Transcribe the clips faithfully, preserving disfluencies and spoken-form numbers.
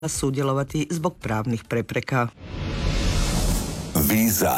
sudjelovati zbog pravnih prepreka. Viza.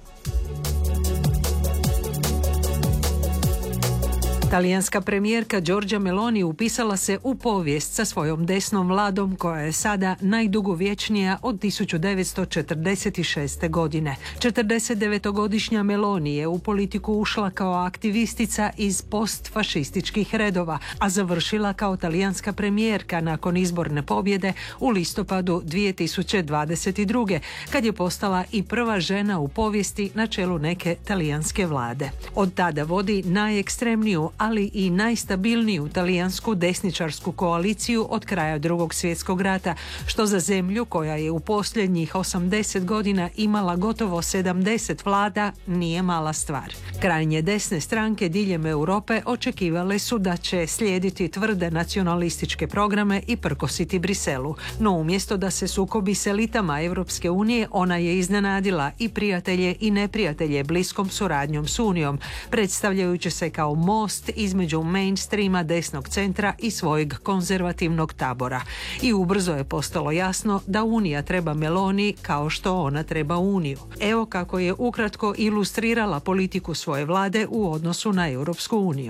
Talijanska premijerka Giorgia Meloni upisala se u povijest sa svojom desnom vladom koja je sada najdugovječnija od tisuću devetsto četrdeset šeste. godine. četrdesetdevetogodišnja Meloni je u politiku ušla kao aktivistica iz postfašističkih redova, a završila kao talijanska premijerka nakon izborne pobjede u listopadu dvije tisuće dvadeset druge. kad je postala i prva žena u povijesti na čelu neke talijanske vlade. Od tada vodi najekstremniju ali i najstabilniju talijansku desničarsku koaliciju od kraja Drugog svjetskog rata, što za zemlju koja je u posljednjih osamdeset godina imala gotovo sedamdeset vlada nije mala stvar. Krajnje desne stranke diljem Europe očekivale su da će slijediti tvrde nacionalističke programe i prkositi Briselu, no umjesto da se sukobi s elitama Europske unije, ona je iznenadila i prijatelje i neprijatelje bliskom suradnjom s Unijom, predstavljajući se kao most između mainstreama desnog centra i svojeg konzervativnog tabora. I ubrzo je postalo jasno da Unija treba Meloni kao što ona treba Uniju. Evo kako je ukratko ilustrirala politiku svoje vlade u odnosu na Europsku uniju.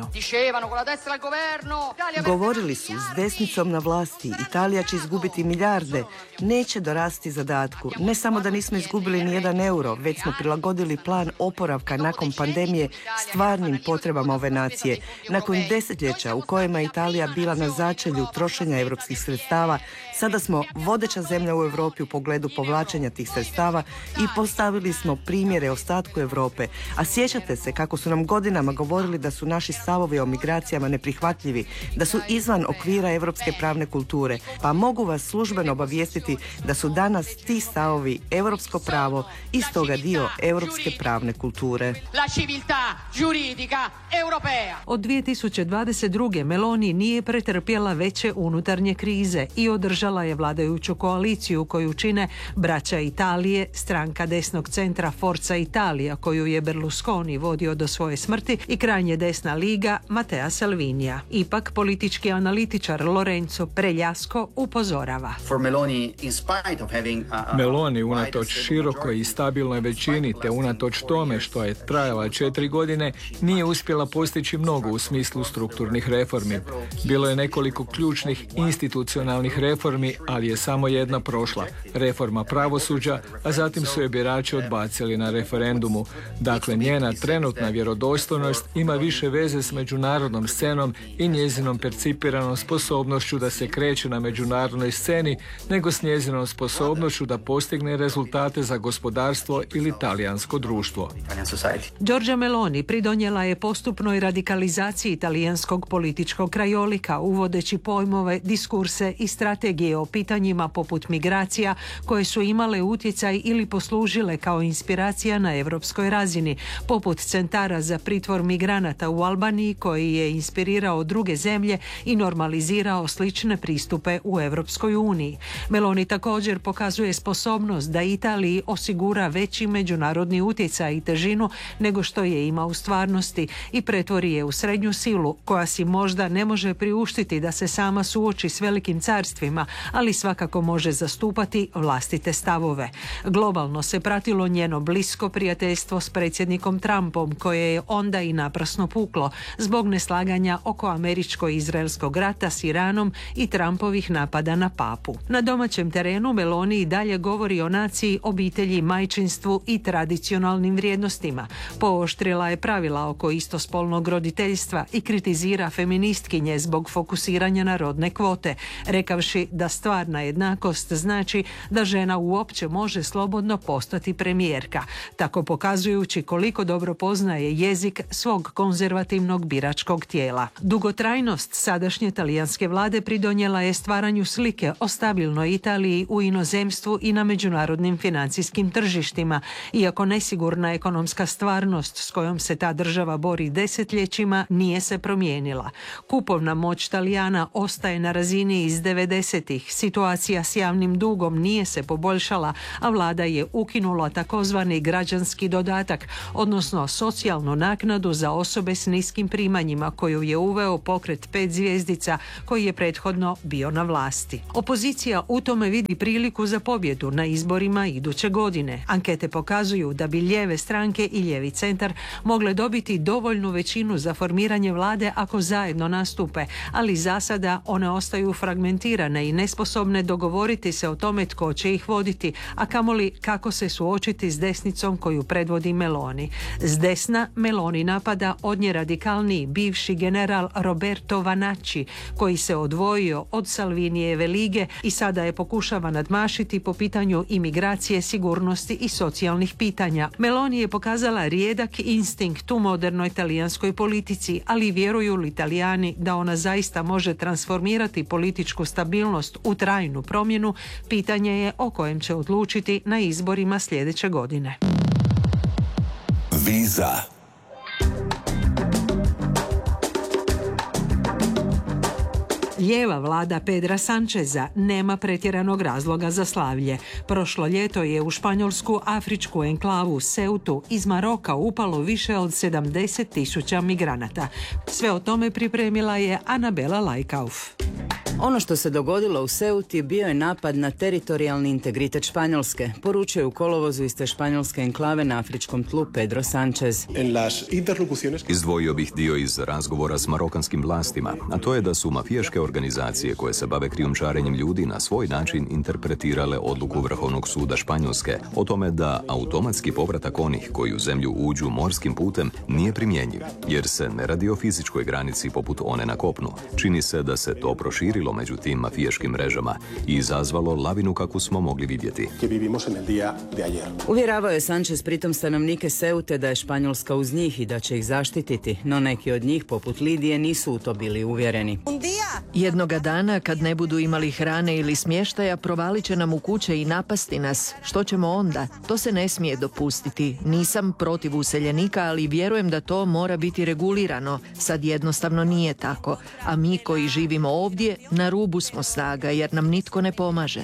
Govorili su, s desnicom na vlasti Italija će izgubiti milijarde, neće dorasti zadatku. Ne samo da nismo izgubili ni jedan euro, već smo prilagodili plan oporavka nakon pandemije stvarnim potrebama ove nacije. Nakon desetljeća u kojima je Italija bila na začelju trošenja europskih sredstava, sada smo vodeća zemlja u Europi u pogledu povlačenja tih sredstava i postavili smo primjere ostatku Europe. A sjećate se kako su nam godinama govorili da su naši stavovi o migracijama neprihvatljivi, da su izvan okvira europske pravne kulture. Pa mogu vas službeno obavijestiti da su danas ti stavovi europsko pravo i stoga dio europske pravne kulture. Od dvije tisuće dvadeset druge. Meloni nije pretrpjela veće unutarnje krize i održala je vladajuću koaliciju koju čine Braća Italije, stranka desnog centra Forza Italia koju je Berlusconi vodio do svoje smrti i krajnje desna liga Matteo Salvinija. Ipak politički analitičar Lorenzo Preljasco upozorava. Meloni unatoč širokoj i stabilnoj većini te unatoč tome što je trajala četiri godine nije uspjela postići mnogo u smislu strukturnih reformi. Bilo je nekoliko ključnih institucionalnih reformi, ali je samo jedna prošla, reforma pravosuđa, a zatim su je birači odbacili na referendumu. Dakle, njena trenutna vjerodostojnost ima više veze s međunarodnom scenom i njezinom percipiranom sposobnošću da se kreće na međunarodnoj sceni, nego s njezinom sposobnošću da postigne rezultate za gospodarstvo ili talijansko društvo. Giorgia Meloni pridonijela je postupnoj radikalizaciji talijanskog političkog krajolika, uvodeći pojmove, diskurse i strategije o pitanjima poput migracija koje su imale utjecaj ili poslužile kao inspiracija na europskoj razini, poput centara za pritvor migranata u Albaniji koji je inspirirao druge zemlje i normalizirao slične pristupe u Europskoj uniji. Meloni također pokazuje sposobnost da Italiji osigura veći međunarodni utjecaj i težinu nego što je ima u stvarnosti i pretvori je u srednju silu koja si možda ne može priuštiti da se sama suoči s velikim carstvima, ali svakako može zastupati vlastite stavove. Globalno se pratilo njeno blisko prijateljstvo s predsjednikom Trumpom, koje je onda i naprasno puklo zbog neslaganja oko američko-izraelskog rata s Iranom i Trumpovih napada na papu. Na domaćem terenu Meloni i dalje govori o naciji, obitelji, majčinstvu i tradicionalnim vrijednostima. Pooštrila je pravila oko istospolnog roditeljstva i kritizira feministkinje zbog fokusiranja na rodne kvote, rekavši da stvarna jednakost znači da žena uopće može slobodno postati premijerka, tako pokazujući koliko dobro poznaje jezik svog konzervativnog biračkog tijela. Dugotrajnost sadašnje talijanske vlade pridonijela je stvaranju slike o stabilnoj Italiji u inozemstvu i na međunarodnim financijskim tržištima, iako nesigurna ekonomska stvarnost s kojom se ta država bori desetljećima godinama nije se promijenila. Kupovna moć Talijana ostaje na razini iz devedesetih. Situacija s javnim dugom nije se poboljšala, a vlada je ukinula takozvani građanski dodatak, odnosno socijalnu naknadu za osobe s niskim primanjima koju je uveo pokret pet zvjezdica koji je prethodno bio na vlasti. Opozicija u tome vidi priliku za pobjedu na izborima iduće godine. Ankete pokazuju da bi lijeve stranke i lijevi centar mogle dobiti dovoljnu većinu za formiranje vlade ako zajedno nastupe, ali za sada one ostaju fragmentirane i nesposobne dogovoriti se o tome tko će ih voditi, a kamoli kako se suočiti s desnicom koju predvodi Meloni. S desna Meloni napada od nje radikalniji bivši general Roberto Vanacci, koji se odvojio od Salvinijeve lige i sada je pokušava nadmašiti po pitanju imigracije, sigurnosti i socijalnih pitanja. Meloni je pokazala rijedak instinkt u modernoj talijanskoj politici, ali vjeruju li Talijani da ona zaista može transformirati političku stabilnost u trajnu promjenu, pitanje je o kojem će odlučiti na izborima sljedeće godine. Viza. Lijeva vlada Pedra Sancheza nema pretjeranog razloga za slavlje. Prošlo ljeto je u španjolsku afričku enklavu Ceutu iz Maroka upalo više od sedamdeset tisuća migranata. Sve o tome pripremila je Anabela Lajkauf. Ono što se dogodilo u Ceuti bio je napad na teritorijalni integritet Španjolske, poručuje u kolovozu iz te španjolske enklave na afričkom tlu Pedro Sanchez. Izdvojio bih dio iz razgovora s marokanskim vlastima, a to je da su mafijaške organizacije koje se bave krijumčarenjem ljudi na svoj način interpretirale odluku Vrhovnog suda Španjolske o tome da automatski povratak onih koji u zemlju uđu morskim putem nije primjenjiv, jer se ne radi o fizičkoj granici poput one na kopnu. Čini se da se to proširilo među tim mafijaškim mrežama i izazvalo lavinu kakvu smo mogli vidjeti. Uvjeravao je Sanchez pritom stanovnike Ceute da je Španjolska uz njih i da će ih zaštititi, no neki od njih, poput Lidije, nisu u to bili uvjereni. Jednoga dana, kad ne budu imali hrane ili smještaja, provalit će nam u kuće i napasti nas. Što ćemo onda? To se ne smije dopustiti. Nisam protiv useljenika, ali vjerujem da to mora biti regulirano. Sad jednostavno nije tako. A mi koji živimo ovdje, na rubu smo snaga jer nam nitko ne pomaže.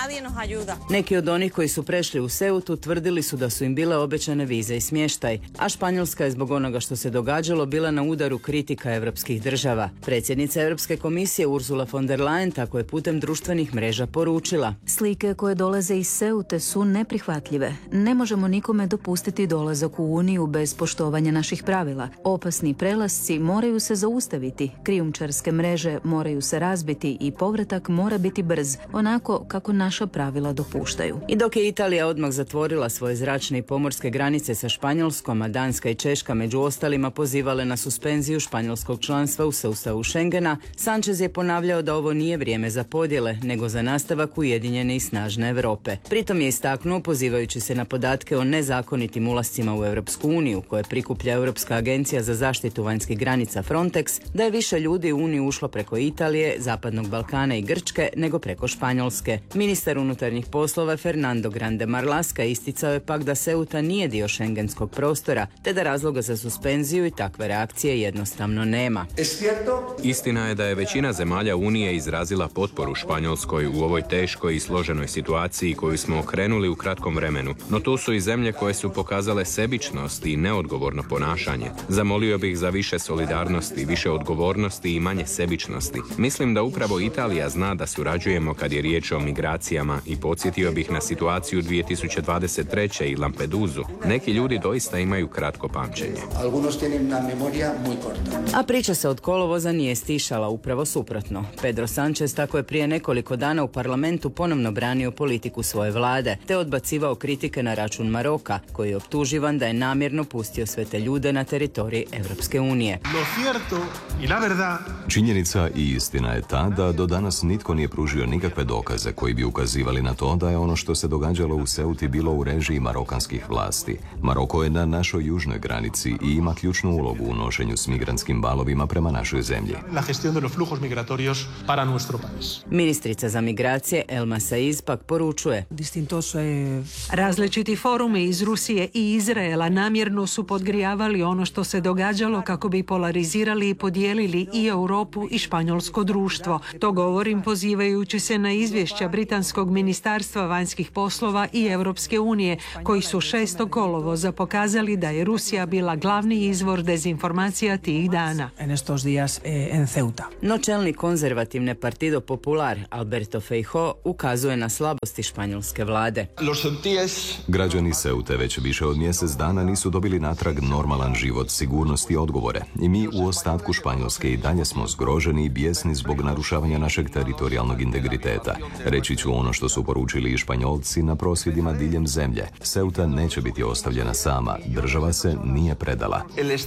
Neki od onih koji su prešli u Ceutu tvrdili su da su im bile obećane vize i smještaj, a Španjolska je zbog onoga što se događalo bila na udaru kritika evropskih država. Predsjednica Europske komisije Ursula von der Leyen tako je putem društvenih mreža poručila: slike koje dolaze iz Ceute su neprihvatljive. Ne možemo nikome dopustiti dolazak u Uniju bez poštovanja naših pravila. Opasni prelasci moraju se zaustaviti, krijumčarske mreže moraju se razbiti i povratak mora biti brz, onako kako naša pravila dopuštaju. I dok je Italija odmah zatvorila svoje zračne i pomorske granice sa Španjolskom, a Danska i Češka među ostalima pozivale na suspenziju španjolskog članstva u sustavu Schengena, Sanchez je ponavljao da ovo nije vrijeme za podjele, nego za nastavak ujedinjene i snažne Europe. Pritom je istaknuo, pozivajući se na podatke o nezakonitim ulascima u Europsku uniju, koje prikuplja Europska agencija za zaštitu vanjskih granica Frontex, da je više ljudi u Uniju ušlo preko Italije, Zapadnog Balkana i Grčke nego preko Španjolske. Ministar unutarnjih poslova Fernando Grande Marlaska isticao je pak da Ceuta nije dio šengenskog prostora, te da razloga za suspenziju i takve reakcije jednostavno nema. Istina je da je većina zemalja Unije izrazila potporu Španjolskoj u ovoj teškoj i složenoj situaciji koju smo okrenuli u kratkom vremenu, no tu su i zemlje koje su pokazale sebičnost i neodgovorno ponašanje. Zamolio bih za više solidarnosti, više odgovornosti i manje sebičnosti. Mislim da upravo Italija zna da surađujemo kad je riječ o migracijama i podsjetio bih na situaciju dvije tisuće dvadeset treće i Lampedusu. Neki ljudi doista imaju kratko pamćenje. A priča se od kolovoza nije stišala, upravo suprotno. Pedro Sanchez tako je prije nekoliko dana u parlamentu ponovno branio politiku svoje vlade, te odbacivao kritike na račun Maroka, koji je optuživan da je namjerno pustio sve te ljude na teritorij Europske unije. Činjenica i istina je ta da do danas nitko nije pružio nikakve dokaze koji bi ukazivali na to da je ono što se događalo u Ceuti bilo u režiji marokanskih vlasti. Maroko je na našoj južnoj granici i ima ključnu ulogu u nošenju s migrantskim valovima prema našoj zemlji. Ministrica za migracije Elma Saiz pak poručuje: različiti forumi iz Rusije i Izraela namjerno su podgrijavali ono što se događalo kako bi polarizirali i podijelili i Europu i španjolsko društvo. To govorim pozivajući se na izvješća Britanskog ministarstva vanjskih poslova i Europske unije, koji su šestog kolovoza pokazali da je Rusija bila glavni izvor dezinformacija tih dana. No čelnik konzervativne Partido Popular Alberto Feijóo ukazuje na slabosti španjolske vlade. Građani Ceute već više od mjesec dana nisu dobili natrag normalan život, sigurnost i odgovore. I mi u ostatku Španjolske i dalje smo zgroženi i bijesni zbog narušavanja našeg teritorijalnog integriteta. Reći ću ono što su poručili i Španjolci na prosvjedima diljem zemlje. Ceuta neće biti ostavljena sama. Država se nije predala.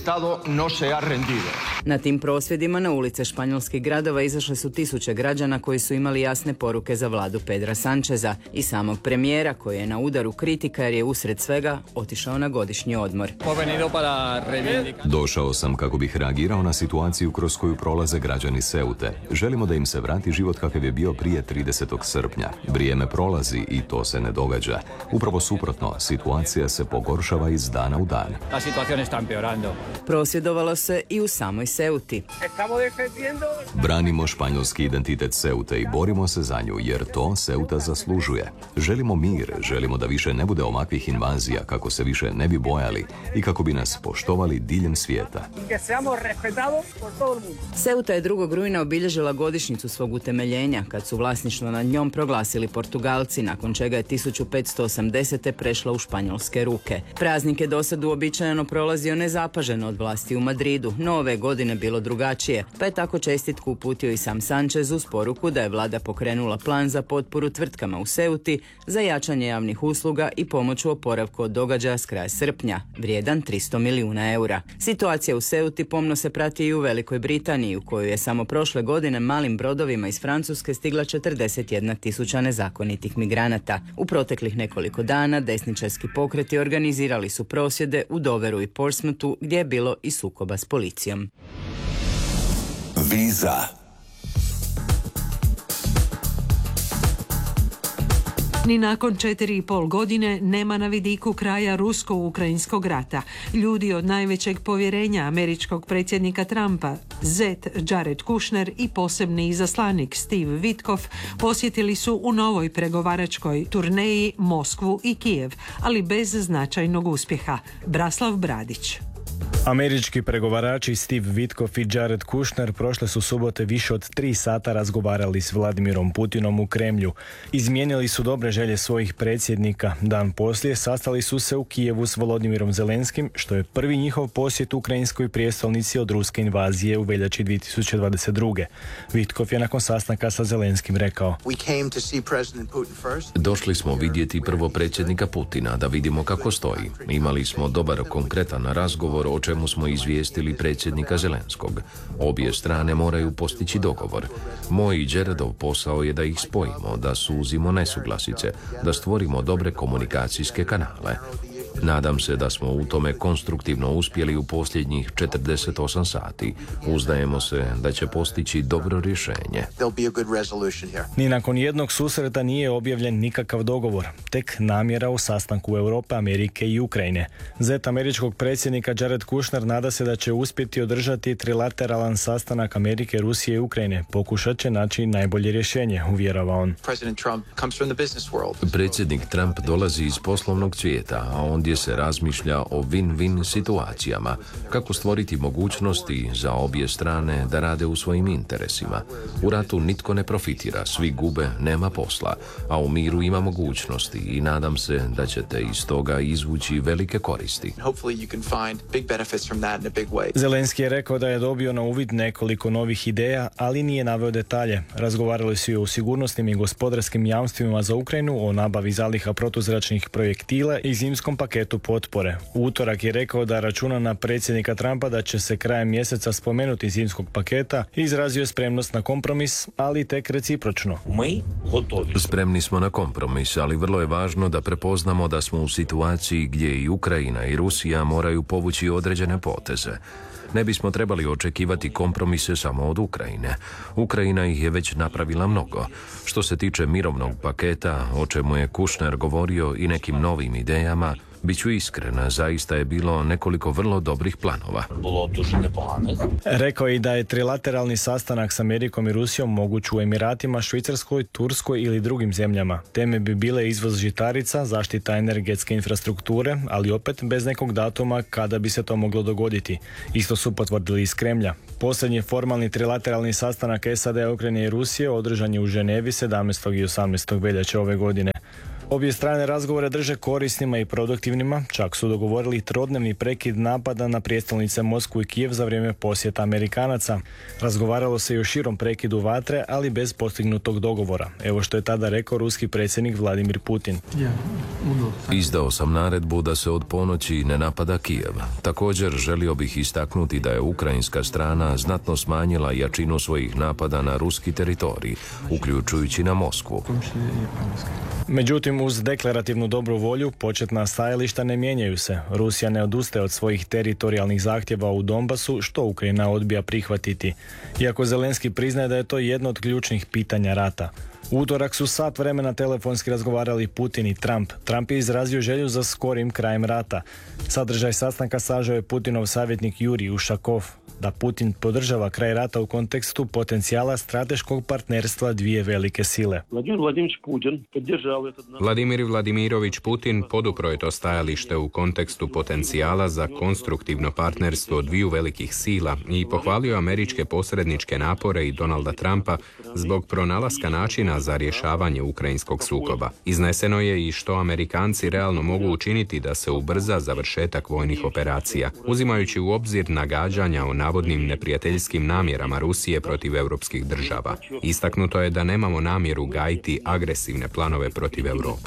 Na tim prosvjedima na ulice španjolskih gradova izašle su tisuće građana koji su imali jasne poruke za vladu Pedra Sancheza i samog premijera koji je na udaru kritika jer je usred svega otišao na godišnji odmor. Došao sam kako bih reagirao na situaciju kroz koju prolaze građani Ceute. Želimo da im se vrati život kakav je bio prije tridesetog srpnja. Vrijeme prolazi i to se ne događa. Upravo suprotno, situacija se pogoršava iz dana u dan. Prosvjedovalo se i u samoj Ceuti. Branimo španjolski identitet Ceute i borimo se za nju jer to Ceuta zaslužuje. Želimo mir, želimo da više ne bude ovakvih invazija kako se više ne bi bojali i kako bi nas poštovali diljem svijeta. Ceuta je drugog rujna obilježila godišnjicu svog utemeljenja kad su vlasništvo nad njom proglasili Portugalci, nakon čega je tisuću petsto osamdesete prešla u španjolske ruke. Praznik je dosad uobičajeno prolazio nezapaženo od vlasti u Madridu, no ove godine bilo drugačije, pa je tako čestitku uputio i sam Sanchez uz poruku da je vlada pokrenula plan za potporu tvrtkama u Ceuti za jačanje javnih usluga i pomoć u oporavku od događaja s kraja srpnja, vrijedan tristo milijuna eura. Situacija u Ceuti pomno se prati i u Velikoj Britaniji, u kojoj je samo prošle godine malim brodovima iz Francuske stigla četrdeset jedna tisuća nezakonitih migranata. U proteklih nekoliko dana desničarski pokreti organizirali su prosvjede u Doveru i Portsmouthu gdje je bilo i sukoba s policijom. Viza. Ni nakon četiri i pol godine nema na vidiku kraja rusko-ukrajinskog rata. Ljudi od najvećeg povjerenja američkog predsjednika Trumpa, zet Jared Kushner i posebni izaslanik Steve Witkoff posjetili su u novoj pregovaračkoj turneji Moskvu i Kijev, ali bez značajnog uspjeha. Braslav Bradić. Američki pregovarači Steve Witkoff i Jared Kushner prošle su subote više od tri sata razgovarali s Vladimirom Putinom u Kremlju. Izmijenili su dobre želje svojih predsjednika. Dan poslije sastali su se u Kijevu s Volodimirom Zelenskim, što je prvi njihov posjet ukrajinskoj prijestolnici od ruske invazije u veljači dvije tisuće dvadeset druge. Witkoff je nakon sastanka sa Zelenskim rekao: Došli smo vidjeti prvo predsjednika Putina, da vidimo kako stoji. Imali smo dobar konkretan razgovor o čemu smo izvijestili predsjednika Zelenskog. Obje strane moraju postići dogovor. Moj i Jaredov posao je da ih spojimo, da suzimo nesuglasice, da stvorimo dobre komunikacijske kanale. Nadam se da smo u tome konstruktivno uspjeli u posljednjih četrdeset osam sati. Uzdajemo se da će postići dobro rješenje. Ni nakon jednog susreta nije objavljen nikakav dogovor, tek namjera o sastanku Europe, Amerike i Ukrajine. Zet američkog predsjednika Jared Kushner nada se da će uspjeti održati trilateralan sastanak Amerike, Rusije i Ukrajine. Pokušat će naći najbolje rješenje, uvjerava on. Predsjednik Trump dolazi iz poslovnog svijeta, a ondje se razmišlja o win-win situacijama, kako stvoriti mogućnosti za obje strane da rade u svojim interesima. U ratu nitko ne profitira, svi gube, nema posla, a u miru ima mogućnosti i nadam se da ćete iz toga izvući velike koristi. Zelenski je rekao da je dobio na uvid nekoliko novih ideja, ali nije naveo detalje. Razgovarali su i o sigurnosnim i gospodarskim jamstvima za Ukrajinu, o nabavi zaliha protuzračnih projektila i zimskom paketu paketu potpore. U utorak je rekao da računa na predsjednika Trumpa da će se krajem mjeseca spomenuti zimskog paketa i izrazio je spremnost na kompromis, ali tek recipročno. Spremni smo na kompromis, ali vrlo je važno da prepoznamo da smo u situaciji gdje i Ukrajina i Rusija moraju povući određene poteze. Ne bismo trebali očekivati kompromise samo od Ukrajine. Ukrajina ih je već napravila mnogo. Što se tiče mirovnog paketa, o čemu je Kushner govorio, i nekim novim idejama, bit ću iskrena, zaista je bilo nekoliko vrlo dobrih planova. Rekao je i da je trilateralni sastanak s Amerikom i Rusijom moguć u Emiratima, Švicarskoj, Turskoj ili drugim zemljama. Teme bi bile izvoz žitarica, zaštita energetske infrastrukture, ali opet bez nekog datuma kada bi se to moglo dogoditi. Isto su potvrdili iz Kremlja. Posljednji formalni trilateralni sastanak S A D, Ukrajine i Rusije održan je u Ženevi sedamnaestog i osamnaestog veljače ove godine. Obje strane razgovore drže korisnima i produktivnima, čak su dogovorili trodnevni prekid napada na prijestolnice Moskvu i Kijev za vrijeme posjeta Amerikanaca. Razgovaralo se i o širom prekidu vatre, ali bez postignutog dogovora. Evo što je tada rekao ruski predsjednik Vladimir Putin. Izdao sam naredbu da se od ponoći ne napada Kijev. Također želio bih istaknuti da je ukrajinska strana znatno smanjila jačinu svojih napada na ruski teritorij, uključujući na Moskvu. Međutim, uz deklarativnu dobru volju, početna stajališta ne mijenjaju se. Rusija ne odustaje od svojih teritorijalnih zahtjeva u Donbasu, što Ukrajina odbija prihvatiti. Iako Zelenski priznaje da je to jedno od ključnih pitanja rata. U utorak su sat vremena telefonski razgovarali Putin i Trump. Trump je izrazio želju za skorim krajem rata. Sadržaj sastanka sažao je Putinov savjetnik Jurij Ušakov, da Putin podržava kraj rata u kontekstu potencijala strateškog partnerstva dvije velike sile. Vladimir Vladimirović Putin podupro je to stajalište u kontekstu potencijala za konstruktivno partnerstvo dviju velikih sila i pohvalio američke posredničke napore i Donalda Trumpa zbog pronalaska načina za rješavanje ukrajinskog sukoba. Izneseno je i što Amerikanci realno mogu učiniti da se ubrza završetak vojnih operacija, uzimajući u obzir nagađanja o navodnim neprijateljskim namjerama Rusije protiv europskih država. Istaknuto je da nemamo namjeru gajiti agresivne planove protiv Europe.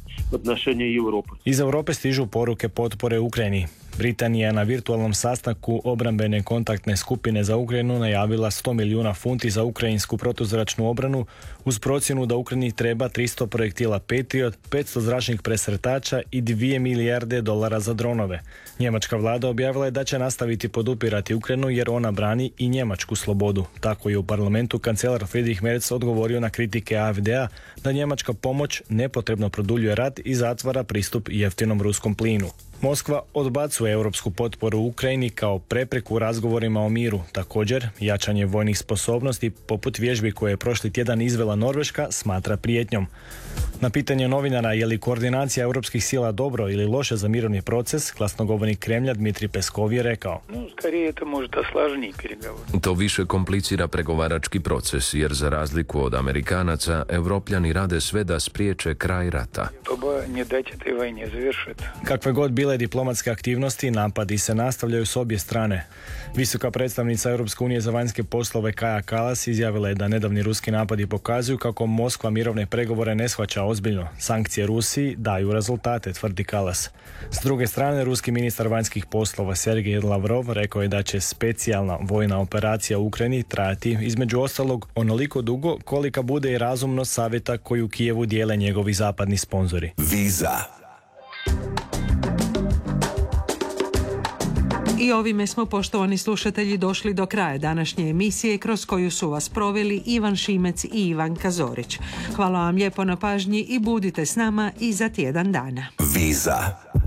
Iz Europe stižu poruke potpore Ukrajini. Britanija je na virtualnom sastanku obrambene kontaktne skupine za Ukrajinu najavila sto milijuna funti za ukrajinsku protuzračnu obranu uz procjenu da Ukrajini treba tristo projektila Patriot, petsto zračnih presretača i dvije milijarde dolara za dronove. Njemačka vlada objavila je da će nastaviti podupirati Ukrajinu jer ona brani i njemačku slobodu. Tako je u parlamentu kancelar Friedrich Merz odgovorio na kritike A F D-a da njemačka pomoć nepotrebno produljuje rat i zatvara pristup jeftinom ruskom plinu. Moskva odbacuje europsku potporu Ukrajini kao prepreku u razgovorima o miru. Također, jačanje vojnih sposobnosti poput vježbi koje je prošli tjedan izvela Norveška smatra prijetnjom. Na pitanje novinara je li koordinacija europskih sila dobro ili loše za mirovni proces, glasnogovornik Kremlja Dmitrij Peskov je rekao: To više komplicira pregovarački proces, jer za razliku od Amerikanaca, Evropljani rade sve da spriječe kraj rata. Kakve god bile diplomatske aktivnosti, napadi se nastavljaju s obje strane. Visoka predstavnica Europske unije za vanjske poslove Kaja Kallas izjavila je da nedavni ruski napadi pokazuju kako Moskva mirovne pregovore ne shvaća ozbiljno. Sankcije Rusiji daju rezultate, tvrdi Kallas. S druge strane, ruski ministar vanjskih poslova Sergej Lavrov rekao je da će specijalna vojna operacija u Ukrajini trajati između ostalog onoliko dugo kolika bude i razumnost savjeta koju Kijevu dijele njegovi zapadni sponzori. Viza. I ovime smo, poštovani slušatelji, došli do kraja današnje emisije kroz koju su vas proveli Ivan Šimec i Ivan Kazorić. Hvala vam lijepo na pažnji i budite s nama i za tjedan dana. Viza.